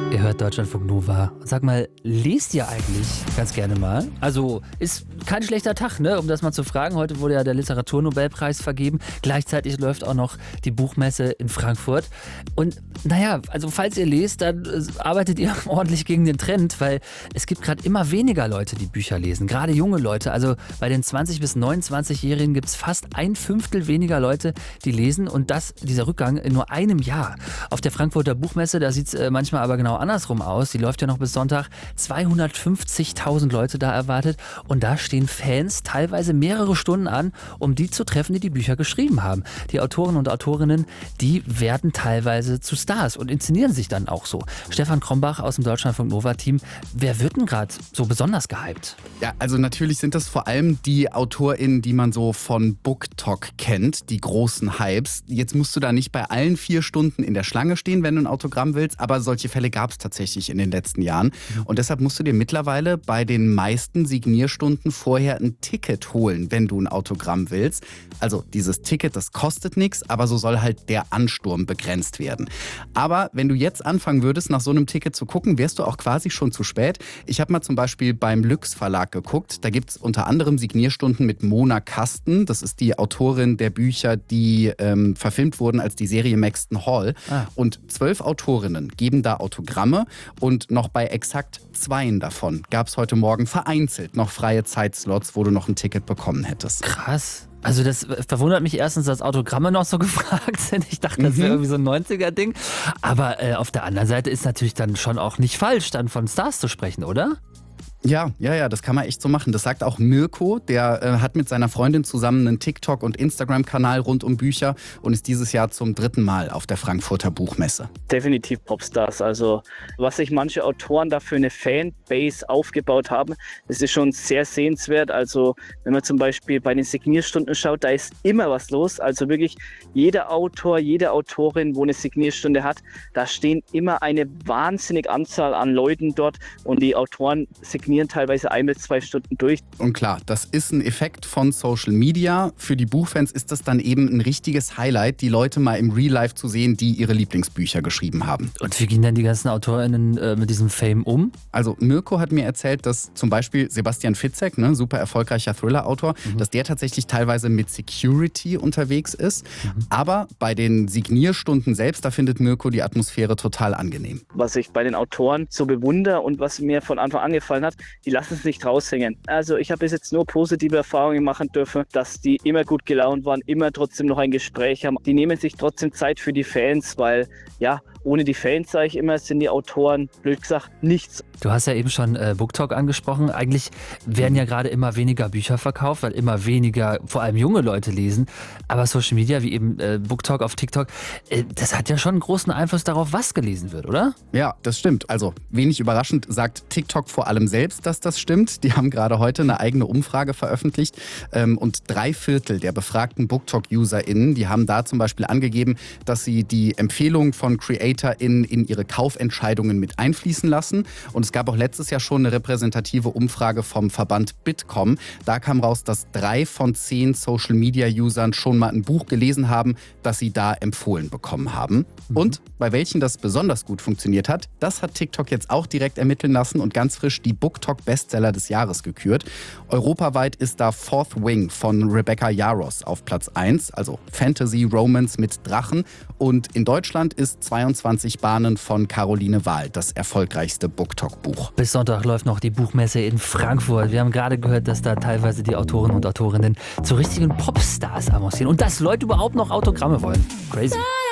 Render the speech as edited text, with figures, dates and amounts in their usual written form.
Ihr hört Deutschlandfunk Nova. Sag mal, lest ihr eigentlich ganz gerne mal? Also ist kein schlechter Tag, ne? Um das mal zu fragen. Heute wurde ja der Literaturnobelpreis vergeben. Gleichzeitig läuft auch noch die Buchmesse in Frankfurt. Und naja, also falls ihr lest, dann arbeitet ihr ordentlich gegen den Trend, weil es gibt gerade immer weniger Leute, die Bücher lesen. Gerade junge Leute. Also bei den 20- bis 29-Jährigen gibt es fast 1/5 weniger Leute, die lesen. Und dieser Rückgang in nur einem Jahr. Auf der Frankfurter Buchmesse, da sieht es manchmal aber genau andersrum aus. Die läuft ja noch bis Sonntag. 250.000 Leute da erwartet. Und da stehen Fans teilweise mehrere Stunden an, um die zu treffen, die die Bücher geschrieben haben. Die Autoren und Autorinnen, die werden teilweise zu Stars und inszenieren sich dann auch so. Stefan Krombach aus dem Deutschlandfunk Nova-Team. Wer wird denn gerade so besonders gehypt? Ja, also natürlich sind das vor allem die AutorInnen, die man so von BookTok kennt, die großen Hypes. Jetzt musst du da nicht bei allen 4 Stunden in der Schlange stehen, wenn du ein Autogramm willst, aber solche Fälle gab es tatsächlich in den letzten Jahren. Und deshalb musst du dir mittlerweile bei den meisten Signierstunden vorher ein Ticket holen, wenn du ein Autogramm willst. Also dieses Ticket, das kostet nichts, aber so soll halt der Ansturm begrenzt werden. Aber wenn du jetzt anfangen würdest, nach so einem Ticket zu gucken, wärst du auch quasi schon zu spät. Ich habe mal zum Beispiel beim Lüx Verlag geguckt. Da gibt es unter anderem Signierstunden mit Mona Kasten. Das ist die Autorin der Bücher, die verfilmt wurden als die Serie Maxton Hall. Und 12 Autorinnen geben da Autogramme und noch bei exakt 2 davon gab es heute Morgen vereinzelt noch freie Zeitslots, wo du noch ein Ticket bekommen hättest. Krass. Also das verwundert mich erstens, dass Autogramme noch so gefragt sind. Ich dachte, das wäre irgendwie so ein 90er-Ding. Aber auf der anderen Seite ist natürlich dann schon auch nicht falsch, dann von Stars zu sprechen, oder? Ja, das kann man echt so machen. Das sagt auch Mirko, der hat mit seiner Freundin zusammen einen TikTok- und Instagram-Kanal rund um Bücher und ist dieses Jahr zum 3. Mal auf der Frankfurter Buchmesse. Definitiv Popstars. Also was sich manche Autoren da für eine Fanbase aufgebaut haben, das ist schon sehr sehenswert. Also wenn man zum Beispiel bei den Signierstunden schaut, da ist immer was los. Also wirklich jeder Autor, jede Autorin, wo eine Signierstunde hat, da stehen immer eine wahnsinnige Anzahl an Leuten dort und die Autoren signieren teilweise 1 bis 2 Stunden durch. Und klar, das ist ein Effekt von Social Media. Für die Buchfans ist das dann eben ein richtiges Highlight, die Leute mal im Real Life zu sehen, die ihre Lieblingsbücher geschrieben haben. Und wie gehen denn die ganzen AutorInnen mit diesem Fame um? Also Mirko hat mir erzählt, dass zum Beispiel Sebastian Fitzek, ne, super erfolgreicher Thriller-Autor, dass der tatsächlich teilweise mit Security unterwegs ist. Aber bei den Signierstunden selbst, da findet Mirko die Atmosphäre total angenehm. Was ich bei den Autoren so bewundere und was mir von Anfang an gefallen hat, die lassen es nicht raushängen. Also ich habe bis jetzt nur positive Erfahrungen machen dürfen, dass die immer gut gelaunt waren, immer trotzdem noch ein Gespräch haben. Die nehmen sich trotzdem Zeit für die Fans, weil ja, ohne die Fans, sage ich immer, sind die Autoren, blöd gesagt, nichts. Du hast ja eben schon BookTok angesprochen. Eigentlich werden ja gerade immer weniger Bücher verkauft, weil immer weniger, vor allem junge Leute lesen. Aber Social Media, wie eben BookTok auf TikTok, das hat ja schon einen großen Einfluss darauf, was gelesen wird, oder? Ja, das stimmt. Also wenig überraschend sagt TikTok vor allem selbst, dass das stimmt. Die haben gerade heute eine eigene Umfrage veröffentlicht. Und 3/4 der befragten BookTok-UserInnen, die haben da zum Beispiel angegeben, dass sie die Empfehlungen von CreatorInnen in ihre Kaufentscheidungen mit einfließen lassen. Und es gab auch letztes Jahr schon eine repräsentative Umfrage vom Verband Bitkom. Da kam raus, dass 3 von 10 Social-Media-Usern schon mal ein Buch gelesen haben, das sie da empfohlen bekommen haben. Und bei welchen das besonders gut funktioniert hat, das hat TikTok jetzt auch direkt ermitteln lassen und ganz frisch die BookTok-Bestseller des Jahres gekürt. Europaweit ist da Fourth Wing von Rebecca Yarros auf Platz 1, also Fantasy-Romance mit Drachen. Und in Deutschland ist 22 Bahnen von Caroline Wahl das erfolgreichste BookTok-Buch. Bis Sonntag läuft noch die Buchmesse in Frankfurt. Wir haben gerade gehört, dass da teilweise die Autoren und Autorinnen zu richtigen Popstars avancieren und dass Leute überhaupt noch Autogramme wollen. Crazy.